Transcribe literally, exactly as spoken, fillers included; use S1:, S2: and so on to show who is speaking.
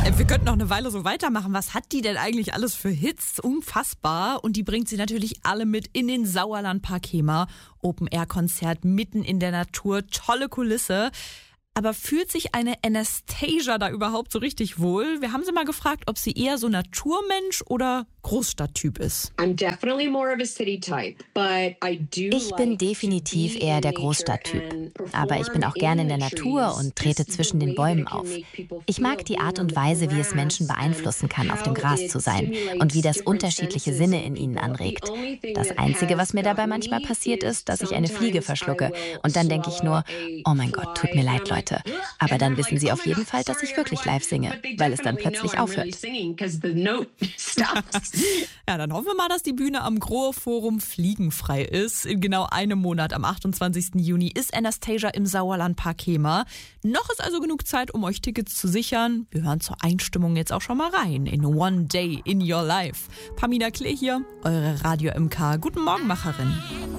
S1: Wir könnten noch eine Weile so weitermachen. Was hat die denn eigentlich alles für Hits? Unfassbar. Und die bringt sie natürlich alle mit in den Sauerlandpark Hemer. Open-Air-Konzert mitten in der Natur. Tolle Kulisse. Aber fühlt sich eine Anastasia da überhaupt so richtig wohl? Wir haben sie mal gefragt, ob sie eher so Naturmensch oder Großstadttyp ist.
S2: Ich bin definitiv eher der Großstadttyp. Aber ich bin auch gerne in der Natur und trete zwischen den Bäumen auf. Ich mag die Art und Weise, wie es Menschen beeinflussen kann, auf dem Gras zu sein und wie das unterschiedliche Sinne in ihnen anregt. Das Einzige, was mir dabei manchmal passiert, ist, dass ich eine Fliege verschlucke. Und dann denke ich nur, oh mein Gott, tut mir leid, Leute. Aber dann wissen sie auf jeden Fall, dass ich wirklich live singe, weil es dann plötzlich aufhört.
S1: Ja, dann hoffen wir mal, dass die Bühne am Grohe Forum fliegenfrei ist. In genau einem Monat, am achtundzwanzigsten Juni, ist Anastasia im Sauerlandpark Hemer. Noch ist also genug Zeit, um euch Tickets zu sichern. Wir hören zur Einstimmung jetzt auch schon mal rein in One Day in Your Life. Pamina Klee hier, eure Radio M K. Guten Morgen, Macherin.